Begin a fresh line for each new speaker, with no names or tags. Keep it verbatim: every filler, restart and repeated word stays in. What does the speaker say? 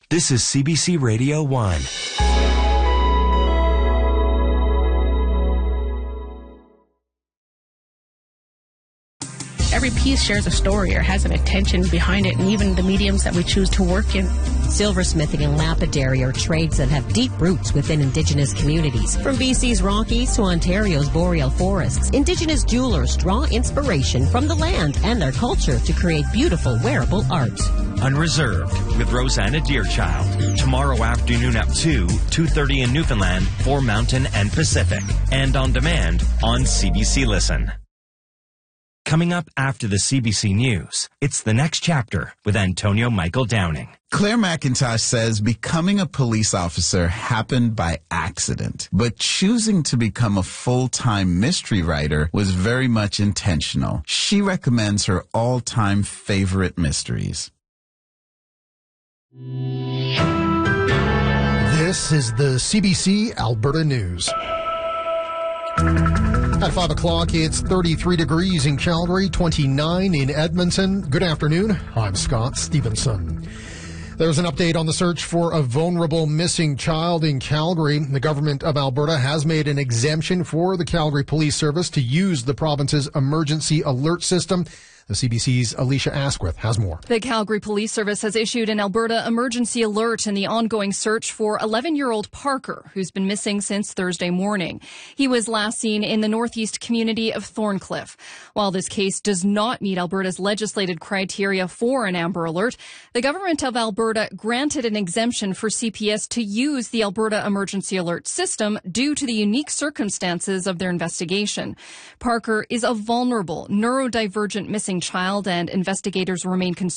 This is C B C Radio one.
Every piece shares a story or has an intention behind it, and even the mediums that we choose to work in.
Silversmithing and lapidary are trades that have deep roots within Indigenous communities. From B C's Rockies to Ontario's boreal forests, Indigenous jewelers draw inspiration from the land and their culture to create beautiful wearable art.
Unreserved with Rosanna Deerchild. Tomorrow afternoon at two, two thirty in Newfoundland for Mountain and Pacific. And on demand on C B C Listen. Coming up after the C B C News, it's The Next Chapter with Antonio Michael Downing.
Claire McIntosh says becoming a police officer happened by accident, but choosing to become a full-time mystery writer was very much intentional. She recommends her all-time favorite mysteries.
This is the C B C Alberta News. At five o'clock, it's thirty-three degrees in Calgary, twenty-nine in Edmonton. Good afternoon. I'm Scott Stevenson. There's an update on the search for a vulnerable missing child in Calgary. The government of Alberta has made an exemption for the Calgary Police Service to use the province's emergency alert system. The C B C's Alicia Asquith has more.
The Calgary Police Service has issued an Alberta emergency alert in the ongoing search for eleven-year-old Parker, who's been missing since Thursday morning. He was last seen in the northeast community of Thorncliffe. While this case does not meet Alberta's legislated criteria for an Amber Alert, the government of Alberta granted an exemption for C P S to use the Alberta Emergency Alert System due to the unique circumstances of their investigation. Parker is a vulnerable, neurodivergent missing child, and investigators remain concerned